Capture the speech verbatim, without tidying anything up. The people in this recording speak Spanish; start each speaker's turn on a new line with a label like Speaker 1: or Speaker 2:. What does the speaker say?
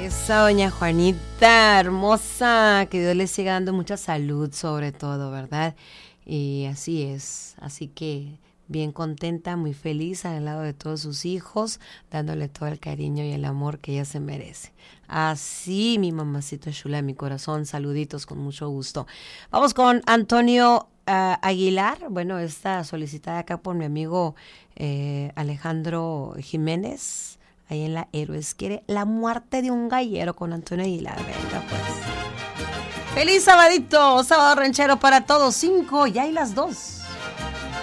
Speaker 1: Esa doña Juanita, hermosa, que Dios le siga dando mucha salud sobre todo, ¿verdad? Y así es, así que bien contenta, muy feliz al lado de todos sus hijos, dándole todo el cariño y el amor que ella se merece. Así, mi mamacita chula, mi corazón, saluditos con mucho gusto. Vamos con Antonio uh, Aguilar, bueno, está solicitada acá por mi amigo eh, Alejandro Jiménez. Ahí en la Héroes, quiere La muerte de un gallero con Antonio Aguilar. Venga, pues. ¡Feliz sabadito! Sábado ranchero para todos. Cinco, ya hay las dos.